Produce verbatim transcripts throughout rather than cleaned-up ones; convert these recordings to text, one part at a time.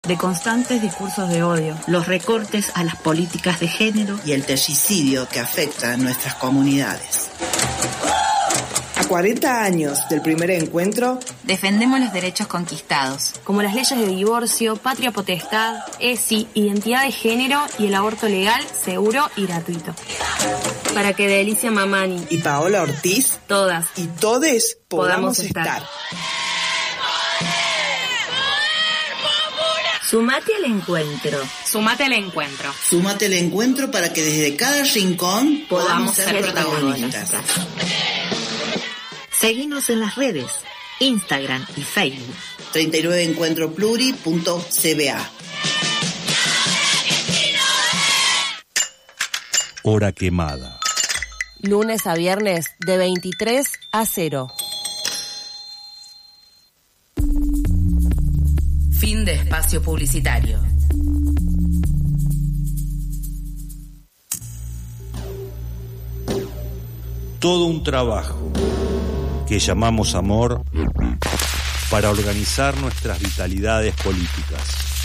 de constantes discursos de odio, los recortes a las políticas de género y el terricidio que afecta a nuestras comunidades. A cuarenta años del primer encuentro, defendemos los derechos conquistados, como las leyes de divorcio, patria potestad, E S I, identidad de género y el aborto legal, seguro y gratuito. Para que Delicia Mamani y Paola Ortiz, todas y todes podamos, podamos estar. estar. Sumate al encuentro. Sumate al encuentro. Sumate al encuentro para que desde cada rincón podamos, podamos ser, ser protagonistas. protagonistas. Seguinos en las redes, Instagram y Facebook. treinta y nueve encuentro pluri punto c b a. Hora quemada. Lunes a viernes de veintitrés a cero. Fin de espacio publicitario. Todo un trabajo que llamamos amor para organizar nuestras vitalidades políticas.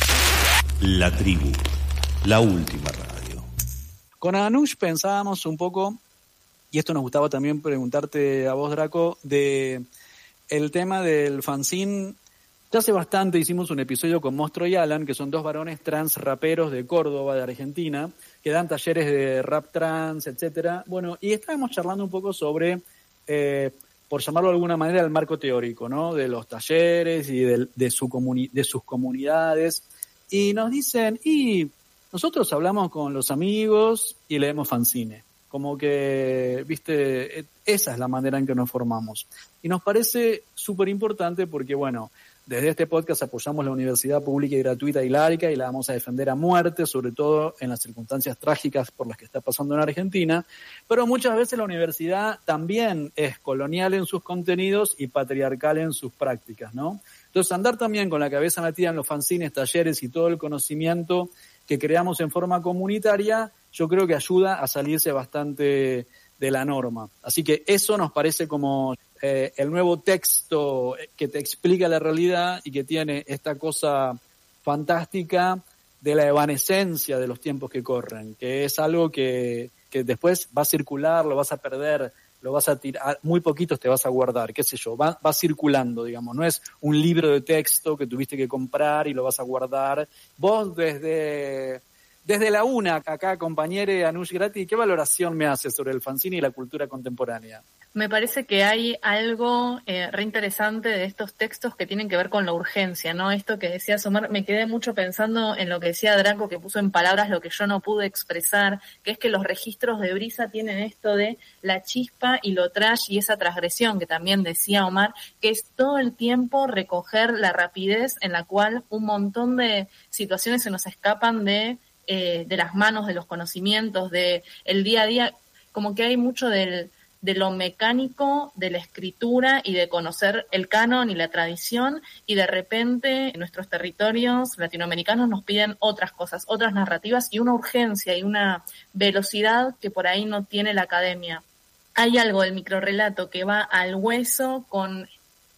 La tribu, la última radio. Con Anush pensábamos un poco, y esto nos gustaba también preguntarte a vos, Draco, de el tema del fanzine. Ya hace bastante hicimos un episodio con Monstruo y Alan, que son dos varones trans raperos de Córdoba, de Argentina, que dan talleres de rap trans, etcétera. Bueno, y estábamos charlando un poco sobre, eh, por llamarlo de alguna manera, el marco teórico, ¿no? De los talleres y de, de, su comuni- de sus comunidades. Y nos dicen, y nosotros hablamos con los amigos y leemos fanzine. Como que, viste, esa es la manera en que nos formamos. Y nos parece súper importante porque, bueno, desde este podcast apoyamos la universidad pública y gratuita y laica y la vamos a defender a muerte, sobre todo en las circunstancias trágicas por las que está pasando en Argentina, pero muchas veces la universidad también es colonial en sus contenidos y patriarcal en sus prácticas, ¿no? Entonces, andar también con la cabeza metida en los fanzines, talleres y todo el conocimiento que creamos en forma comunitaria, yo creo que ayuda a salirse bastante de la norma. Así que eso nos parece como eh, el nuevo texto que te explica la realidad y que tiene esta cosa fantástica de la evanescencia de los tiempos que corren, que es algo que, que después va a circular, lo vas a perder, lo vas a tirar, muy poquitos te vas a guardar, qué sé yo, va, va circulando, digamos, no es un libro de texto que tuviste que comprar y lo vas a guardar. Vos desde... Desde la UNA, acá, compañere Anush Grati, ¿qué valoración me hace sobre el fanzine y la cultura contemporánea? Me parece que hay algo eh, re interesante de estos textos que tienen que ver con la urgencia, ¿no? Esto que decía Omar, me quedé mucho pensando en lo que decía Draco, que puso en palabras lo que yo no pude expresar, que es que los registros de Brisa tienen esto de la chispa y lo trash y esa transgresión que también decía Omar, que es todo el tiempo recoger la rapidez en la cual un montón de situaciones se nos escapan de Eh, de las manos, de los conocimientos, de el día a día, como que hay mucho del, de lo mecánico, de la escritura y de conocer el canon y la tradición, y de repente en nuestros territorios latinoamericanos nos piden otras cosas, otras narrativas y una urgencia y una velocidad que por ahí no tiene la academia. Hay algo del microrrelato que va al hueso con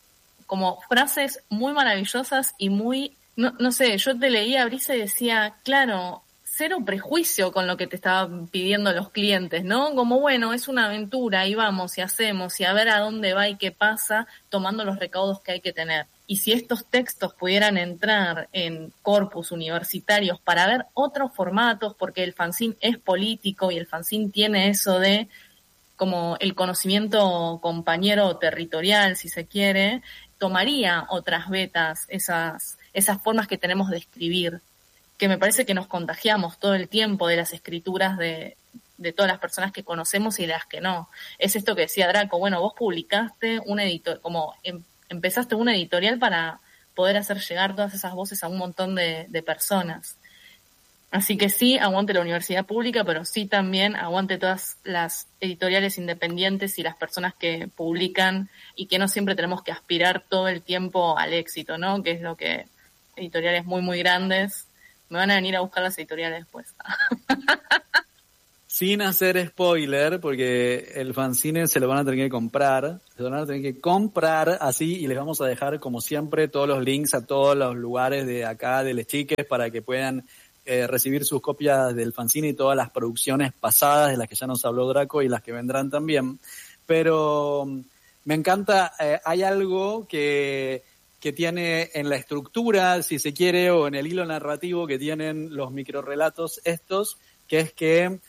como frases muy maravillosas y muy, no, no sé, yo te leía a Brisa y decía, claro, cero prejuicio con lo que te estaban pidiendo los clientes, ¿no? Como, bueno, es una aventura, y vamos, y hacemos, y a ver a dónde va y qué pasa, tomando los recaudos que hay que tener. Y si estos textos pudieran entrar en corpus universitarios para ver otros formatos, porque el fanzine es político y el fanzine tiene eso de como el conocimiento compañero territorial, si se quiere, tomaría otras vetas, esas, esas formas que tenemos de escribir, que me parece que nos contagiamos todo el tiempo de las escrituras de, de todas las personas que conocemos y de las que no. Es esto que decía Draco, bueno, vos publicaste un editor, como em, empezaste una editorial para poder hacer llegar todas esas voces a un montón de, de personas. Así que sí, aguante la universidad pública, pero sí también aguante todas las editoriales independientes y las personas que publican y que no siempre tenemos que aspirar todo el tiempo al éxito, ¿no? Que es lo que editoriales muy, muy grandes me van a venir a buscar las editoriales después. sin hacer spoiler, porque el fanzine se lo van a tener que comprar, se lo van a tener que comprar así, y les vamos a dejar, como siempre, todos los links a todos los lugares de acá, de Les Chiques, para que puedan eh, recibir sus copias del fanzine y todas las producciones pasadas, de las que ya nos habló Draco y las que vendrán también. Pero me encanta, eh, hay algo que... que tiene en la estructura, si se quiere, o en el hilo narrativo que tienen los microrelatos estos, que es que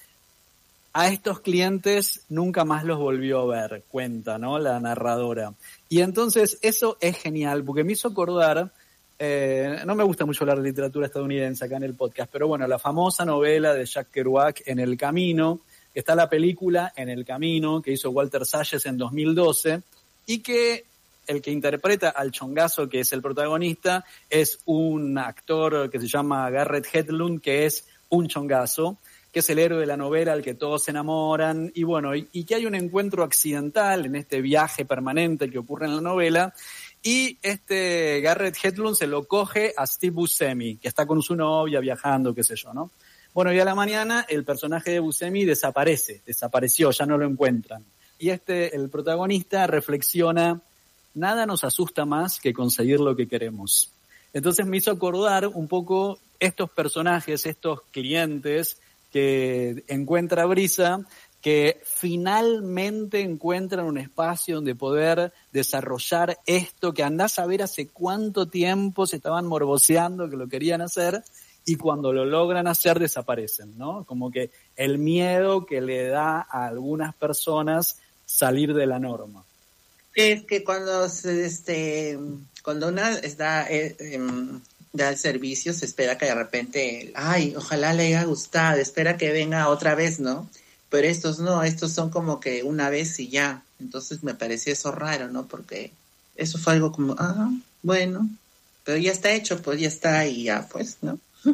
a estos clientes nunca más los volvió a ver, cuenta, ¿no?, la narradora. Y entonces eso es genial, porque me hizo acordar, eh, no me gusta mucho hablar de literatura estadounidense acá en el podcast, pero bueno, la famosa novela de Jack Kerouac, En el Camino, que está la película En el Camino, que hizo Walter Salles en dos mil doce, y que el que interpreta al chongazo, que es el protagonista, es un actor que se llama Garrett Hedlund, que es un chongazo, que es el héroe de la novela al que todos se enamoran, y bueno, y, y que hay un encuentro accidental en este viaje permanente que ocurre en la novela, y este Garrett Hedlund se lo coge a Steve Buscemi, que está con su novia viajando, qué sé yo, ¿no? Bueno, y a la mañana el personaje de Buscemi desaparece, desapareció, ya no lo encuentran. Y este, el protagonista, reflexiona: nada nos asusta más que conseguir lo que queremos. Entonces me hizo acordar un poco estos personajes, estos clientes que encuentra Brisa, que finalmente encuentran un espacio donde poder desarrollar esto que andás a ver hace cuánto tiempo se estaban morboseando que lo querían hacer, y cuando lo logran hacer desaparecen, ¿no? Como que el miedo que le da a algunas personas salir de la norma. Es que cuando se, este cuando una está eh, eh, da el servicio, se espera que de repente, ay, ojalá le haya gustado, espera que venga otra vez, ¿no? Pero estos no, estos son como que una vez y ya. Entonces me pareció eso raro, ¿no? Porque eso fue algo como, ah, bueno, pero ya está hecho, pues ya está y ya, pues, ¿no?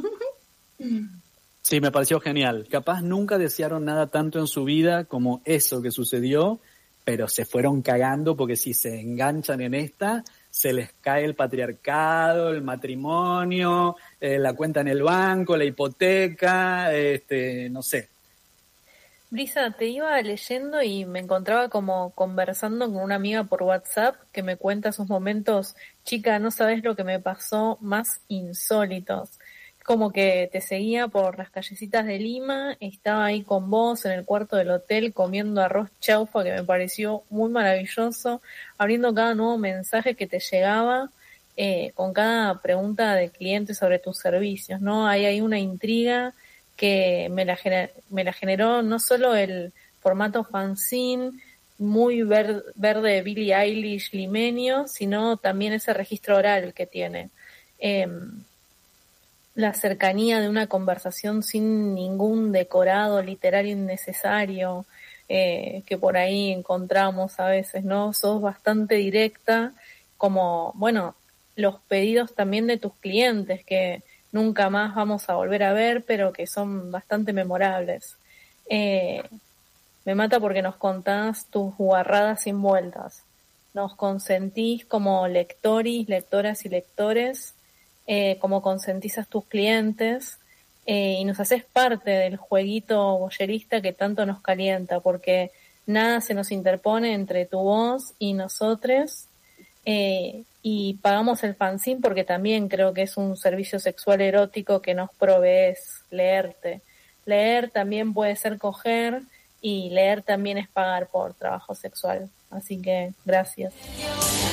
Sí, me pareció genial. Capaz nunca desearon nada tanto en su vida como eso que sucedió, pero se fueron cagando porque si se enganchan en esta, se les cae el patriarcado, el matrimonio, eh, la cuenta en el banco, la hipoteca, este, no sé. Brisa, te iba leyendo y me encontraba como conversando con una amiga por WhatsApp que me cuenta sus momentos, chica, no sabes lo que me pasó, más insólitos. Como que te seguía por las callecitas de Lima, estaba ahí con vos en el cuarto del hotel comiendo arroz chaufa, que me pareció muy maravilloso, abriendo cada nuevo mensaje que te llegaba, eh, con cada pregunta de cliente sobre tus servicios, ¿no? Hay ahí una intriga que me la, gener- me la generó no solo el formato fanzine, muy ver- verde Billie Eilish limeño, sino también ese registro oral que tiene. Eh, la cercanía de una conversación sin ningún decorado literario innecesario, eh, que por ahí encontramos a veces, ¿no? Sos bastante directa, como, bueno, los pedidos también de tus clientes, que nunca más vamos a volver a ver, pero que son bastante memorables. Eh, me mata porque nos contás tus guarradas sin vueltas. Nos consentís como lectoris, lectoras y lectores, Eh, como consentís a tus clientes, eh, y nos haces parte del jueguito boyerista que tanto nos calienta, porque nada se nos interpone entre tu voz y nosotros, eh, y pagamos el fanzine porque también creo que es un servicio sexual erótico que nos provees leerte. Leer también puede ser coger, y leer también es pagar por trabajo sexual. Así que gracias.